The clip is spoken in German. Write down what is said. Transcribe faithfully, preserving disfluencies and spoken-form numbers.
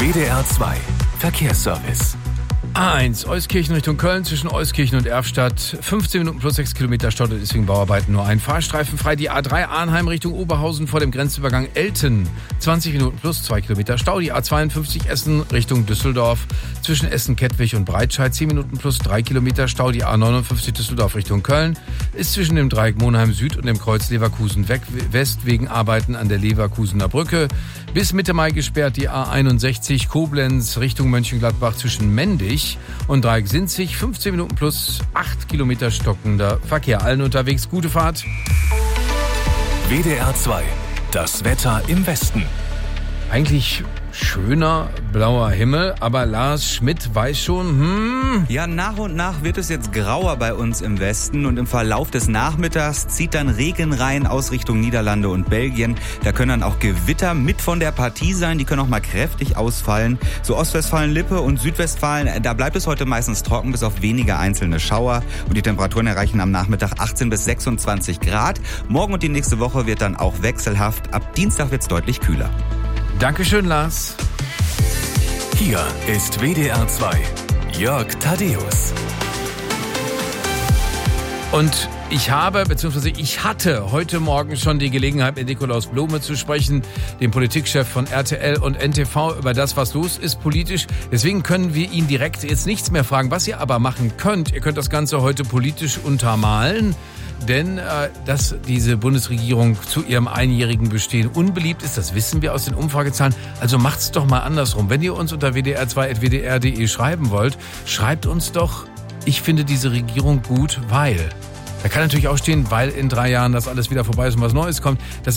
W D R zwei Verkehrsservice. A eins, Euskirchen Richtung Köln zwischen Euskirchen und Erfstadt. fünfzehn Minuten plus sechs Kilometer Stau, deswegen Bauarbeiten nur ein Fahrstreifen frei. Die A drei Arnheim Richtung Oberhausen vor dem Grenzübergang Elten. zwanzig Minuten plus zwei Kilometer Stau. Die A zweiundfünfzig Essen Richtung Düsseldorf zwischen Essen-Kettwig und Breitscheid. zehn Minuten plus drei Kilometer Stau. Die A neunundfünfzig Düsseldorf Richtung Köln ist zwischen dem Dreieck Monheim Süd und dem Kreuz Leverkusen West wegen Arbeiten an der Leverkusener Brücke. Bis Mitte Mai gesperrt die A einundsechzig Koblenz Richtung Mönchengladbach zwischen Mendig und Dreieck Sinzig. fünfzehn Minuten plus acht Kilometer stockender Verkehr. Allen unterwegs gute Fahrt. W D R zwei, das Wetter im Westen. Eigentlich schöner blauer Himmel, aber Lars Schmidt weiß schon, hm... Ja, nach und nach wird es jetzt grauer bei uns im Westen und im Verlauf des Nachmittags zieht dann Regen rein aus Richtung Niederlande und Belgien. Da können dann auch Gewitter mit von der Partie sein, die können auch mal kräftig ausfallen. So Ostwestfalen-Lippe und Südwestfalen, da bleibt es heute meistens trocken, bis auf wenige einzelne Schauer. Und die Temperaturen erreichen am Nachmittag achtzehn bis sechsundzwanzig Grad. Morgen und die nächste Woche wird dann auch wechselhaft. Ab Dienstag wird es deutlich kühler. Dankeschön, Lars. Hier ist W D R zwei, Jörg Thaddeus. Und ich habe, beziehungsweise ich hatte heute Morgen schon die Gelegenheit, mit Nikolaus Blome zu sprechen, dem Politikchef von R T L und N T V, über das, was los ist politisch. Deswegen können wir ihn direkt jetzt nichts mehr fragen. Was ihr aber machen könnt, ihr könnt das Ganze heute politisch untermalen. Denn äh, dass diese Bundesregierung zu ihrem einjährigen Bestehen unbeliebt ist, das wissen wir aus den Umfragezahlen. Also macht's doch mal andersrum. Wenn ihr uns unter w d r zwei at w d r punkt d e schreiben wollt, schreibt uns doch, ich finde diese Regierung gut, weil. Da kann natürlich auch stehen, weil in drei Jahren das alles wieder vorbei ist und was Neues kommt. Das